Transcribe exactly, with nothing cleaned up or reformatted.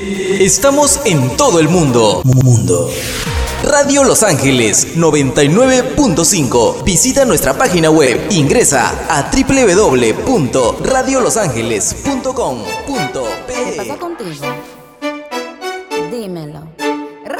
Estamos en todo el mundo. Mundo. Radio Los Ángeles noventa y nueve punto cinco. Visita nuestra página web. Ingresa a doble u doble u doble u punto radio los ángeles punto com punto pe. ¿Qué pasa contigo? Dímelo.